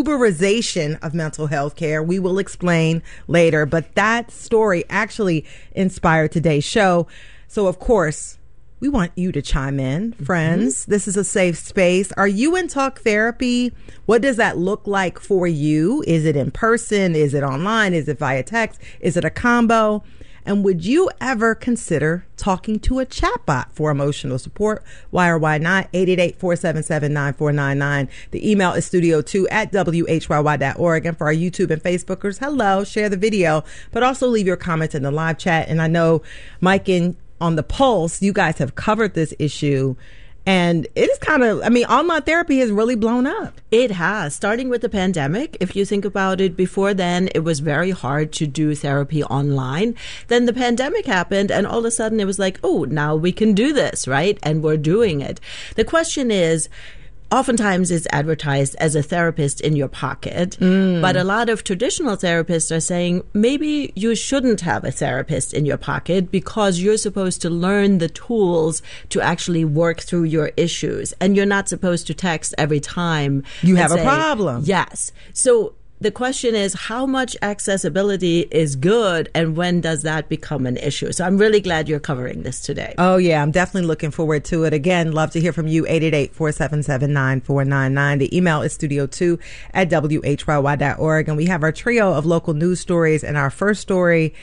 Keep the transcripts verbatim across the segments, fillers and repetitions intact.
Uberization of mental health care. We will explain later, but that story actually inspired today's show. So, of course, we want you to chime in, friends. Mm-hmm. This is a safe space. Are you in talk therapy? What does that look like for you? Is it in person? Is it online? Is it via text? Is it a combo? And would you ever consider talking to a chatbot for emotional support? Why or why not? eight eight eight, four seven seven, nine four nine nine. The email is studio two at W H Y Y dot org. And for our YouTube and Facebookers, hello, share the video, but also leave your comments in the live chat. And I know, Mike, in on the Pulse, you guys have covered this issue. And it is kind of, I mean, online therapy has really blown up. It has, starting with the pandemic. If you think about it, before then, it was very hard to do therapy online. Then the pandemic happened, and all of a sudden it was like, oh, now we can do this, right? And we're doing it. The question is, oftentimes it's advertised as a therapist in your pocket, mm. but a lot of traditional therapists are saying maybe you shouldn't have a therapist in your pocket because you're supposed to learn the tools to actually work through your issues, and you're not supposed to text every time you have say, a problem. Yes. So the question is, how much accessibility is good, and when does that become an issue? So I'm really glad you're covering this today. Oh, yeah. I'm definitely looking forward to it. Again, love to hear from you. eight eight eight, four seven seven, nine four nine nine. The email is studio two at W H Y Y dot org. And we have our trio of local news stories. And our first story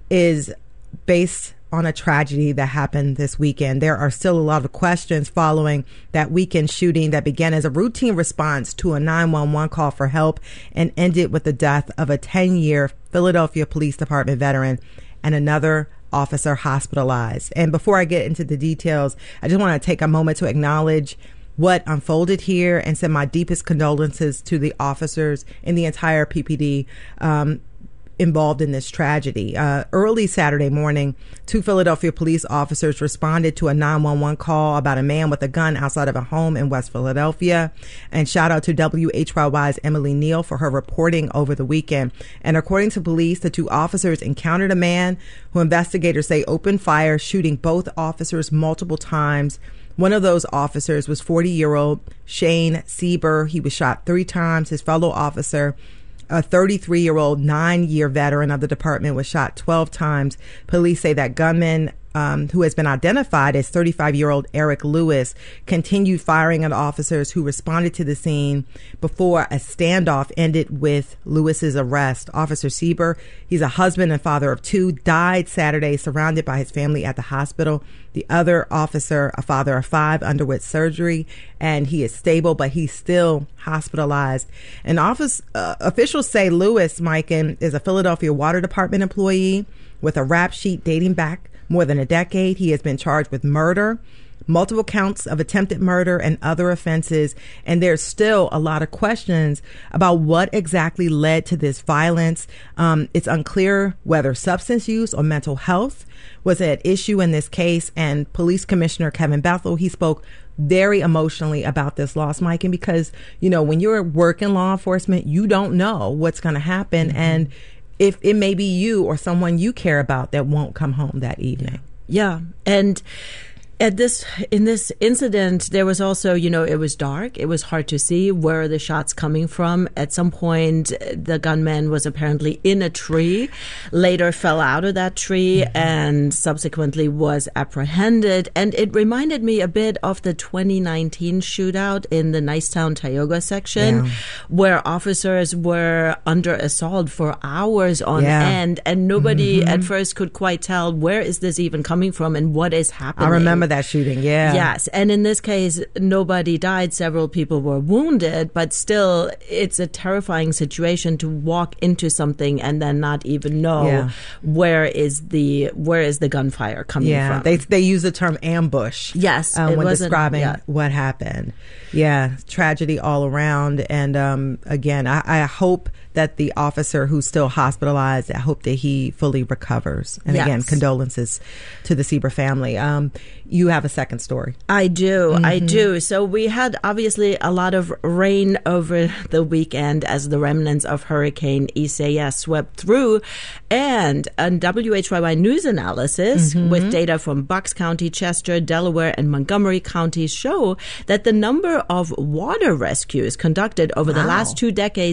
is based on a tragedy that happened this weekend. There are still a lot of questions following that weekend shooting that began as a routine response to a nine one one call for help and ended with the death of a ten-year Philadelphia Police Department veteran and another officer hospitalized. And before I get into the details, I just want to take a moment to acknowledge what unfolded here and send my deepest condolences to the officers and the entire P P D um, involved in this tragedy. Uh, early Saturday morning, two Philadelphia police officers responded to a nine one one call about a man with a gun outside of a home in West Philadelphia. And shout out to W H Y Y's Emily Neal for her reporting over the weekend. And according to police, the two officers encountered a man who investigators say opened fire, shooting both officers multiple times. One of those officers was forty-year-old Shane Sieber. He was shot three times. His fellow officer, a thirty-three-year-old nine-year veteran of the department, was shot twelve times. Police say that gunman, um, who has been identified as thirty-five-year-old Eric Lewis, continued firing at officers who responded to the scene before a standoff ended with Lewis's arrest. Officer Sieber, he's a husband and father of two, died Saturday surrounded by his family at the hospital. The other officer, a father of five, underwent surgery, and he is stable, but he's still hospitalized. And office uh, officials say Lewis, Mikan, is a Philadelphia Water Department employee with a rap sheet dating back more than a decade. He has been charged with murder, multiple counts of attempted murder, and other offenses. And there's still a lot of questions about what exactly led to this violence. Um, it's unclear whether substance use or mental health was at issue in this case. And Police Commissioner Kevin Bethel, he spoke very emotionally about this loss, Mike. And because, you know, when you're working law enforcement, you don't know what's going to happen. Mm-hmm. And if it may be you or someone you care about that won't come home that evening. Yeah. And at this, in this incident, there was also, you know, it was dark. It was hard to see where are the shots coming from. At some point, the gunman was apparently in a tree, later fell out of that tree, mm-hmm. and subsequently was apprehended. And it reminded me a bit of the twenty nineteen shootout in the Nicetown Tioga section, yeah. where officers were under assault for hours on yeah. end, and nobody mm-hmm. at first could quite tell where is this even coming from and what is happening. I remember that shooting, yeah. Yes, and in this case, nobody died. Several people were wounded, but still, it's a terrifying situation to walk into something and then not even know yeah. where is the where is the gunfire coming yeah, from. They they use the term ambush. Yes, um, when describing yeah. what happened. Yeah, tragedy all around. And um, again, I, I hope that the officer who's still hospitalized, I hope that he fully recovers. And yes. again, condolences to the Sieber family. Um, you have a second story. I do. Mm-hmm. I do. So we had obviously a lot of rain over the weekend as the remnants of Hurricane Isaias swept through. And a W H Y Y news analysis mm-hmm. with data from Bucks County, Chester, Delaware, and Montgomery counties show that the number of water rescues conducted over wow. the last two decades